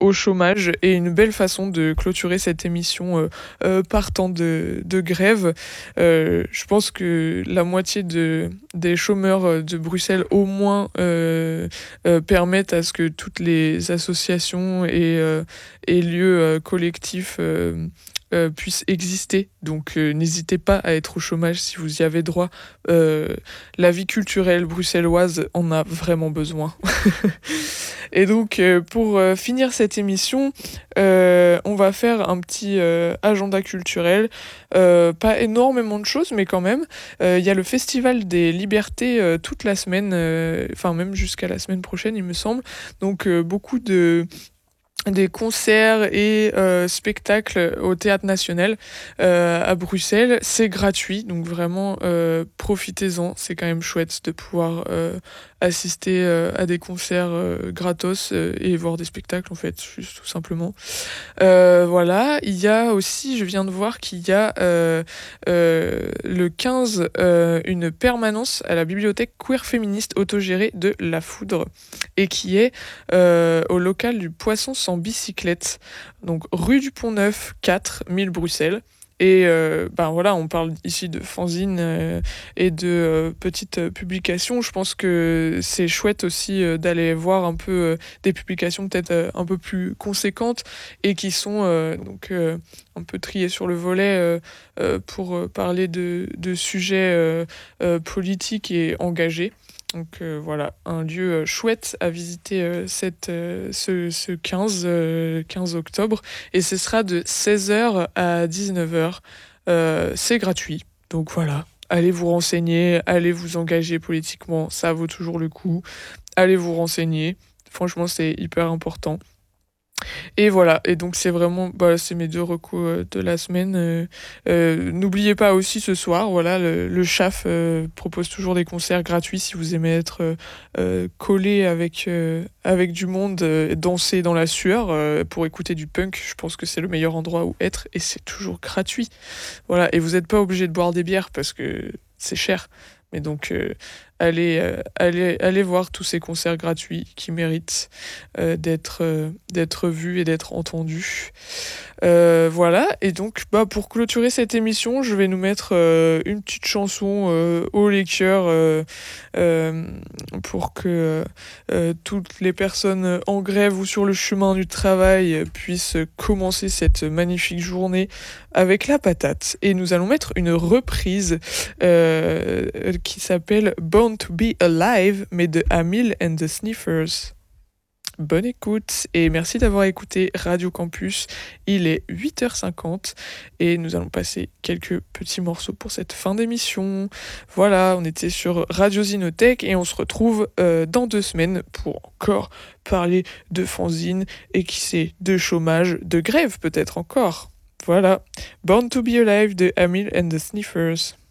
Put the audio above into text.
au chômage et une belle façon de clôturer cette émission partant de grève. Je pense que la moitié des chômeurs de Bruxelles au moins permettent à ce que toutes les associations et lieux collectifs puissent exister. Donc n'hésitez pas à être au chômage si vous y avez droit. La vie culturelle bruxelloise en a vraiment besoin. Et donc pour finir cette émission, on va faire un petit agenda culturel. Pas énormément de choses, mais quand même. Il y a le Festival des Libertés toute la semaine, enfin même jusqu'à la semaine prochaine, il me semble. Donc beaucoup des concerts et spectacles au Théâtre National à Bruxelles. C'est gratuit, donc vraiment profitez-en. C'est quand même chouette de pouvoir assister à des concerts gratos et voir des spectacles en fait, juste tout simplement. Voilà, il y a aussi, je viens de voir qu'il y a le 15 une permanence à la bibliothèque queer féministe autogérée de La Foudre et qui est au local du Poisson sans bicyclette, donc rue du Pont-Neuf 4, 1000 Bruxelles. Et ben voilà, on parle ici de fanzines et de petites publications. Je pense que c'est chouette aussi d'aller voir un peu des publications peut-être un peu plus conséquentes et qui sont donc un peu triées sur le volet pour parler de sujets politiques et engagés. Donc voilà, un lieu chouette à visiter ce 15 octobre. Et ce sera de 16h à 19h. C'est gratuit. Donc voilà, allez vous renseigner, allez vous engager politiquement, ça vaut toujours le coup. Allez vous renseigner. Franchement, c'est hyper important. Et voilà, et donc c'est vraiment, bah, c'est mes deux recos de la semaine. N'oubliez pas aussi ce soir, voilà, le CHAF propose toujours des concerts gratuits si vous aimez être collé avec du monde, danser dans la sueur pour écouter du punk. Je pense que c'est le meilleur endroit où être et c'est toujours gratuit. Voilà, et vous n'êtes pas obligé de boire des bières parce que c'est cher. Mais donc, allez voir tous ces concerts gratuits qui méritent d'être vus et d'être entendus. Voilà, et donc bah, pour clôturer cette émission, je vais nous mettre une petite chanson au liqueur pour que toutes les personnes en grève ou sur le chemin du travail puissent commencer cette magnifique journée avec la patate. Et nous allons mettre une reprise qui s'appelle Born to be Alive, mais de Amil and the Sniffers. Bonne écoute et merci d'avoir écouté Radio Campus. Il est 8h50 et nous allons passer quelques petits morceaux pour cette fin d'émission. Voilà, on était sur Radio Zinotech et on se retrouve dans 2 semaines pour encore parler de fanzine et qui sait, de chômage, de grève peut-être encore. Voilà, Born to be Alive de Amil and the Sniffers.